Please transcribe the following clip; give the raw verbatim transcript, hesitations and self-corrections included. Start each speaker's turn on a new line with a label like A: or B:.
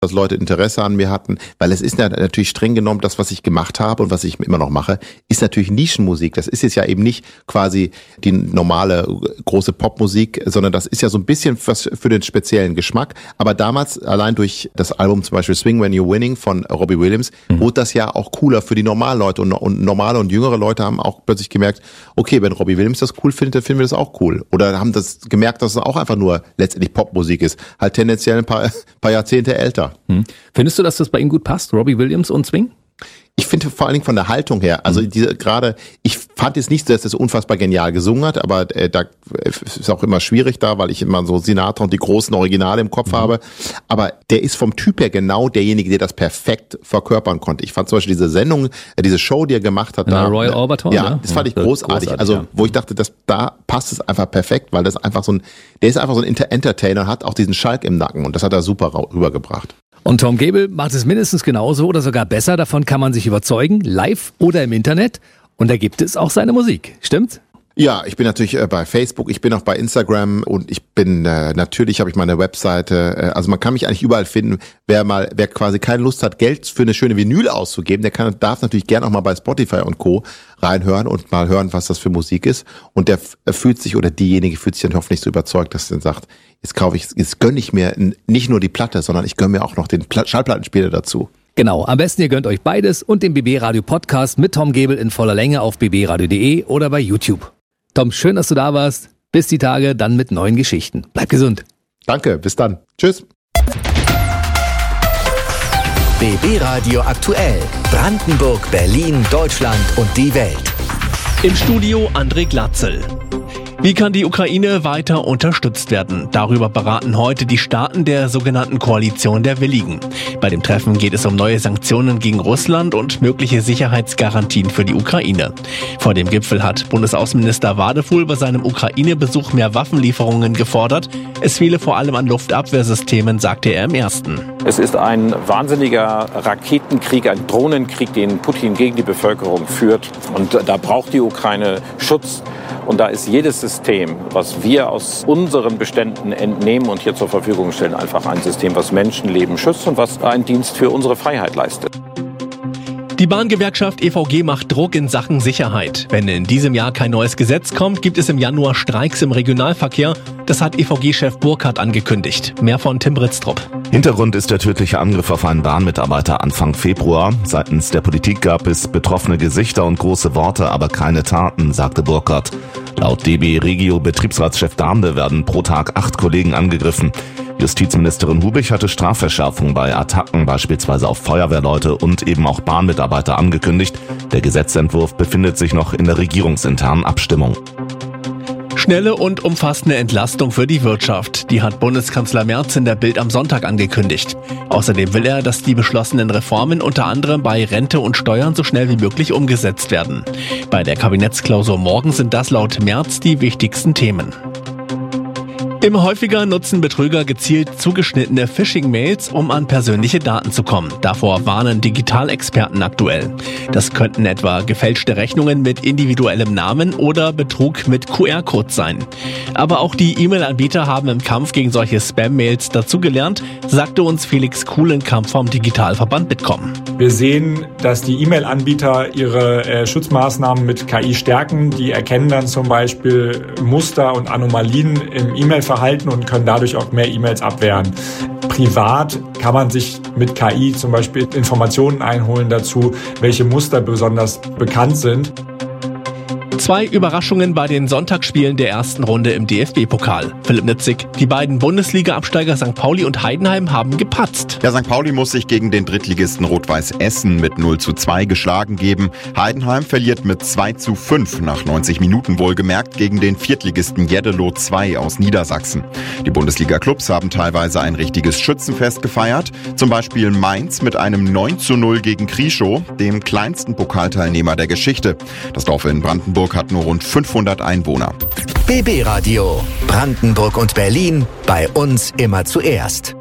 A: dass Leute Interesse an mir hatten, weil es ist ja natürlich streng genommen, das, was ich gemacht habe und was ich immer noch mache, ist natürlich Nischenmusik. Das ist jetzt ja eben nicht quasi die normale große Popmusik, sondern das ist ja so ein bisschen was für den speziellen Geschmack. Aber damals, allein durch das Album zum Beispiel Swing When You're Winning von Robbie Williams, mhm. wurde das ja auch cooler für die normalen Leute. Und, und normale und jüngere Leute haben auch plötzlich gemerkt, okay, wenn Robbie Williams das cool findet, dann finden wir das auch cool. Oder haben das gemerkt, dass es auch einfach nur letztendlich Popmusik ist. Halt tendenziell ein paar, paar Jahrzehnte älter.
B: Hm. Findest du, dass das bei ihm gut passt, Robbie Williams und Swing?
A: Ich finde vor allen Dingen von der Haltung her, also diese gerade, ich fand jetzt nicht, dass er so unfassbar genial gesungen hat, aber äh, da ist auch immer schwierig da, weil ich immer so Sinatra und die großen Originale im Kopf mhm. habe. Aber der ist vom Typ her genau derjenige, der das perfekt verkörpern konnte. Ich fand zum Beispiel diese Sendung, äh, diese Show, die er gemacht hat,
B: Na,
A: da
B: Royal Albert Hall,
A: ja,
B: ja,
A: das fand
B: ja,
A: ich großartig.
B: großartig
A: Also
B: ja.
A: wo ich dachte, dass da passt es einfach perfekt, weil das einfach so ein, der ist einfach so ein Entertainer, hat auch diesen Schalk im Nacken und das hat er super rübergebracht.
B: Und Tom Gaebel macht es mindestens genauso oder sogar besser. Davon kann man sich überzeugen, live oder im Internet. Und da gibt es auch seine Musik. Stimmt's?
A: Ja, ich bin natürlich äh, bei Facebook, ich bin auch bei Instagram und ich bin äh, natürlich habe ich meine Webseite. Äh, also man kann mich eigentlich überall finden. Wer mal, wer quasi keine Lust hat, Geld für eine schöne Vinyl auszugeben, der kann, darf natürlich gerne auch mal bei Spotify und Co. reinhören und mal hören, was das für Musik ist. Und der f- fühlt sich oder diejenige fühlt sich dann hoffentlich so überzeugt, dass er dann sagt, jetzt kaufe ich, jetzt gönne ich mir nicht nur die Platte, sondern ich gönne mir auch noch den Pla- Schallplattenspieler dazu.
B: Genau, am besten ihr gönnt euch beides und den B B Radio Podcast mit Tom Gaebel in voller Länge auf b b radio punkt d e oder bei YouTube. Tom, schön, dass du da warst. Bis die Tage, dann mit neuen Geschichten. Bleib gesund.
A: Danke, bis dann. Tschüss.
C: B B Radio aktuell. Brandenburg, Berlin, Deutschland und die Welt.
D: Im Studio André Glatzel. Wie kann die Ukraine weiter unterstützt werden? Darüber beraten heute die Staaten der sogenannten Koalition der Willigen. Bei dem Treffen geht es um neue Sanktionen gegen Russland und mögliche Sicherheitsgarantien für die Ukraine. Vor dem Gipfel hat Bundesaußenminister Wadefuhl bei seinem Ukraine-Besuch mehr Waffenlieferungen gefordert. Es fehle vor allem an Luftabwehrsystemen, sagte er im ersten.
E: Es ist ein wahnsinniger Raketenkrieg, ein Drohnenkrieg, den Putin gegen die Bevölkerung führt. Und da braucht die Ukraine Schutz. Und da ist jedes System, was wir aus unseren Beständen entnehmen und hier zur Verfügung stellen, einfach ein System, was Menschenleben schützt und was einen Dienst für unsere Freiheit leistet.
D: Die Bahngewerkschaft E V G macht Druck in Sachen Sicherheit. Wenn in diesem Jahr kein neues Gesetz kommt, gibt es im Januar Streiks im Regionalverkehr. Das hat E V G-Chef Burkhardt angekündigt. Mehr von Tim Britztrup.
F: Hintergrund ist der tödliche Angriff auf einen Bahnmitarbeiter Anfang Februar. Seitens der Politik gab es betroffene Gesichter und große Worte, aber keine Taten, sagte Burkhardt. Laut D B Regio Betriebsratschef Dahnde werden pro Tag acht Kollegen angegriffen. Justizministerin Hubich hatte Strafverschärfungen bei Attacken, beispielsweise auf Feuerwehrleute und eben auch Bahnmitarbeiter angekündigt. Der Gesetzentwurf befindet sich noch in der regierungsinternen Abstimmung.
D: Schnelle und umfassende Entlastung für die Wirtschaft. Die hat Bundeskanzler Merz in der Bild am Sonntag angekündigt. Außerdem will er, dass die beschlossenen Reformen unter anderem bei Rente und Steuern so schnell wie möglich umgesetzt werden. Bei der Kabinettsklausur morgen sind das laut Merz die wichtigsten Themen. Immer häufiger nutzen Betrüger gezielt zugeschnittene Phishing-Mails, um an persönliche Daten zu kommen. Davor warnen Digitalexperten aktuell. Das könnten etwa gefälschte Rechnungen mit individuellem Namen oder Betrug mit Q R-Codes sein. Aber auch die E-Mail-Anbieter haben im Kampf gegen solche Spam-Mails dazugelernt, sagte uns Felix Kuhlenkamp vom Digitalverband Bitkom.
G: Wir sehen, dass die E-Mail-Anbieter ihre äh, Schutzmaßnahmen mit K I stärken. Die erkennen dann zum Beispiel Muster und Anomalien im E-Mail-Verhalten und können dadurch auch mehr E-Mails abwehren. Privat kann man sich mit K I zum Beispiel Informationen einholen dazu, welche Muster besonders bekannt sind.
D: Zwei Überraschungen bei den Sonntagsspielen der ersten Runde im D F B-Pokal. Philipp Nitzig, die beiden Bundesliga-Absteiger Sankt Pauli und Heidenheim haben gepatzt.
H: Ja, Sankt Pauli muss sich gegen den Drittligisten Rot-Weiß Essen mit null zu zwei geschlagen geben. Heidenheim verliert mit zwei zu fünf nach neunzig Minuten wohlgemerkt gegen den Viertligisten Jeddelo zwei aus Niedersachsen. Die Bundesliga-Clubs haben teilweise ein richtiges Schützenfest gefeiert. Zum Beispiel Mainz mit einem neun zu null gegen Krieschow, dem kleinsten Pokalteilnehmer der Geschichte. Das Dorf in Brandenburg hat nur rund fünfhundert Einwohner.
C: B B Radio. Brandenburg und Berlin. Bei uns immer zuerst.